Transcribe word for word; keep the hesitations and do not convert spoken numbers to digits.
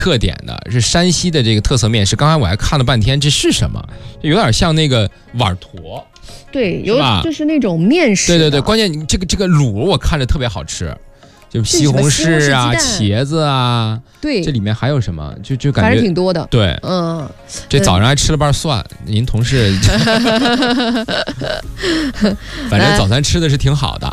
特点的，是山西的这个特色面食。刚才我还看了半天，这是什么？有点像那个碗坨。 对，有就是那种面食。 对对对，关键这个这个卤我看着特别好吃。就西红柿啊，茄子啊， 对， 这里面还有什么？就就感觉反正挺多的。 对， 嗯， 这早上还吃了瓣蒜，您同事，反正早餐吃的是挺好的。